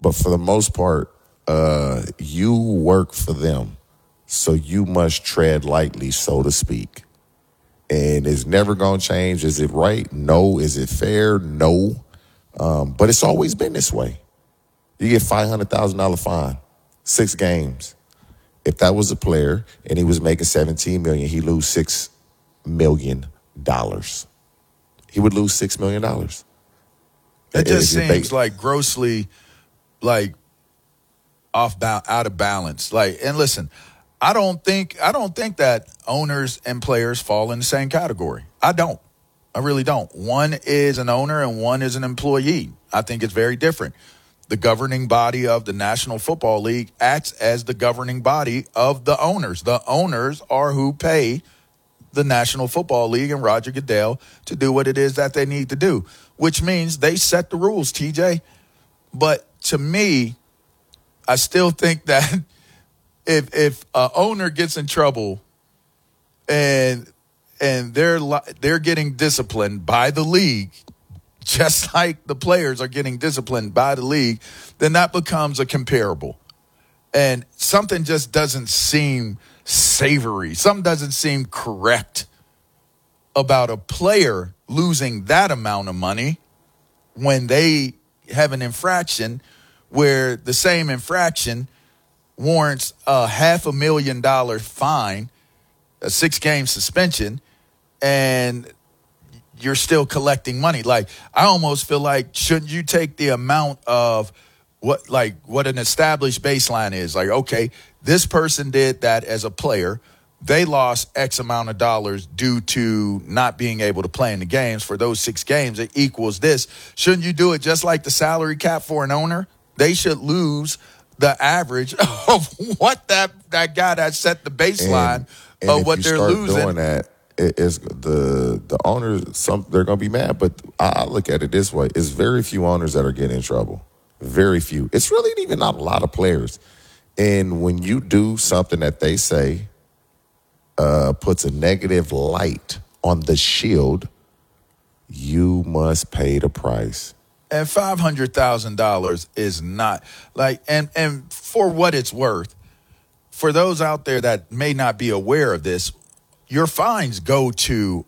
But for the most part, you work for them. So you must tread lightly, so to speak. And it's never going to change. Is it right? No. Is it fair? No. But it's always been this way. You get $500,000 fine, 6 games. If that was a player and he was making $17 million, he'd lose $6 million. He would lose $6 million. It just seems like grossly, like out of balance. Like, and listen, I don't think that owners and players fall in the same category. I don't. I really don't. One is an owner and one is an employee. I think it's very different. The governing body of the National Football League acts as the governing body of the owners. The owners are who pay the National Football League and Roger Goodell to do what it is that they need to do, which means they set the rules, TJ. But to me, I still think that if an owner gets in trouble and they're getting disciplined by the league, just like the players are getting disciplined by the league, then that becomes a comparable. And something just doesn't seem savory. Something doesn't seem correct about a player losing that amount of money when they have an infraction where the same infraction warrants a $500,000 fine, a 6-game suspension, and you're still collecting money. Like, I almost feel like, shouldn't you take the amount of what an established baseline is? Like, okay, this person did that as a player. They lost X amount of dollars due to not being able to play in the games for those 6 games. It equals this. Shouldn't you do it just like the salary cap for an owner? They should lose the average of what that guy that set the baseline of what they're losing. Doing that, it's the owners. They're going to be mad, but I look at it this way: it's very few owners that are getting in trouble. Very few. It's really even not a lot of players. And when you do something that they say puts a negative light on the shield, you must pay the price. And $500,000 is not like, and for what it's worth, for those out there that may not be aware of this, your fines go to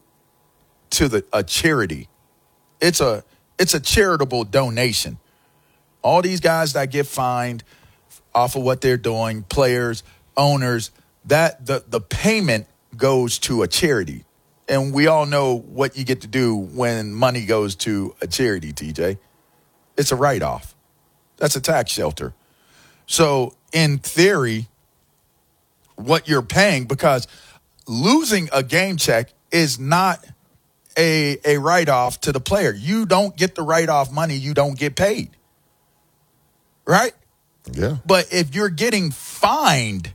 a charity. It's a charitable donation. All these guys that get fined off of what they're doing, players, owners, that the payment goes to a charity. And we all know what you get to do when money goes to a charity, TJ. It's a write-off. That's a tax shelter. So in theory, what you're paying, because losing a game check is not a write-off to the player. You don't get the write-off money. You don't get paid. Right? Yeah. But if you're getting fined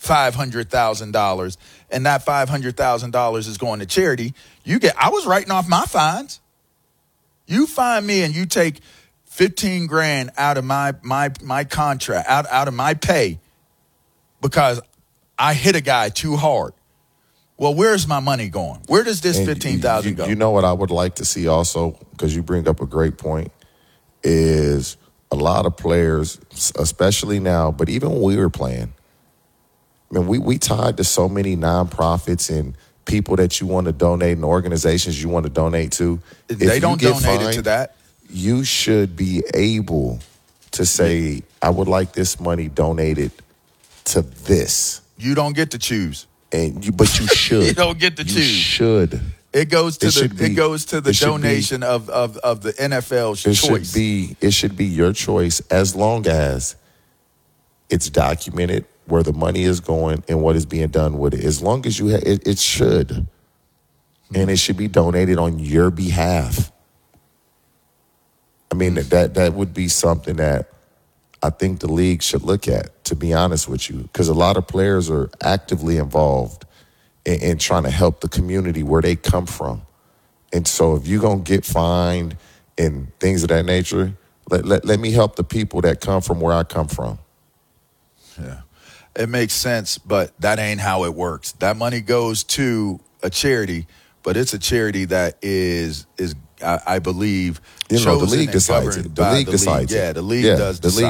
$500,000 and that $500,000 is going to charity, I was writing off my fines. You fine me and you take $15,000 out of my contract, out of my pay because I hit a guy too hard. Well, where's my money going? Where does this $15,000 go? You know what I would like to see also, because you bring up a great point, is a lot of players, especially now, but even when we were playing, I mean, we tied to so many nonprofits and people that you want to donate and organizations you want to donate to. They don't donate it to that. You should be able to say, I would like this money donated to this. You don't get to choose. But you should. You don't get to choose. You should. It goes to the donation of the NFL's choice. It should be your choice as long as it's documented where the money is going and what is being done with it. As long as you have it should. And it should be donated on your behalf. I mean, that would be something that I think the league should look at, to be honest with you, because a lot of players are actively involved in trying to help the community where they come from. And so if you're going to get fined and things of that nature, let me help the people that come from where I come from. Yeah, it makes sense, but that ain't how it works. That money goes to a charity, but it's a charity that is I believe, the league decides it. The league decides it. Yeah, the league does decide.